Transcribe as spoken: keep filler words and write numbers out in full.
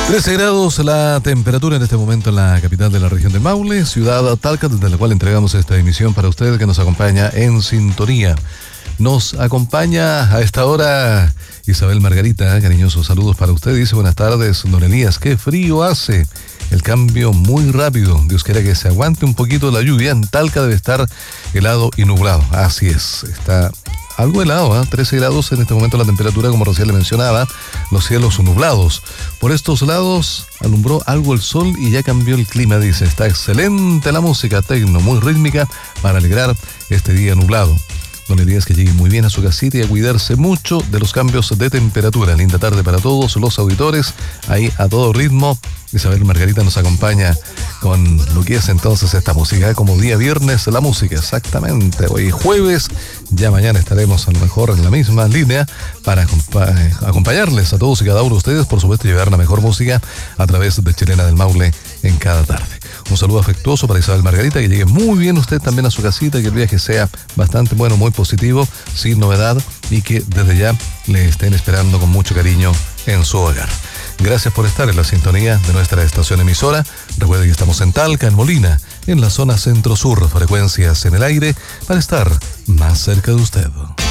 trece grados la temperatura en este momento en la capital de la región de Maule, ciudad Talca, desde la cual entregamos esta emisión para usted que nos acompaña en sintonía. Nos acompaña a esta hora Isabel Margarita, cariñosos saludos para usted. Dice: buenas tardes, don Elías, qué frío hace. El cambio muy rápido. Dios quiera que se aguante un poquito la lluvia. En Talca debe estar helado y nublado. Así es, está algo helado, ¿eh? trece grados en este momento la temperatura, como recién le mencionaba, los cielos nublados. Por estos lados alumbró algo el sol y ya cambió el clima, dice. Está excelente la música tecno, muy rítmica para alegrar este día nublado. Don Elías, que llegue muy bien a su casita y a cuidarse mucho de los cambios de temperatura. Linda tarde para todos los auditores, ahí a todo ritmo. Isabel Margarita nos acompaña con lo que es entonces esta música, como día viernes la música, exactamente. Hoy jueves, ya mañana estaremos a lo mejor en la misma línea para acompañarles a todos y cada uno de ustedes, por supuesto, llevar la mejor música a través de Chilena del Maule en cada tarde. Un saludo afectuoso para Isabel Margarita, que llegue muy bien usted también a su casita, que el viaje sea bastante bueno, muy positivo, sin novedad, y que desde ya le estén esperando con mucho cariño en su hogar. Gracias por estar en la sintonía de nuestra estación emisora. Recuerde que estamos en Talca, en Molina, en la zona centro-sur, frecuencias en el aire, para estar más cerca de usted.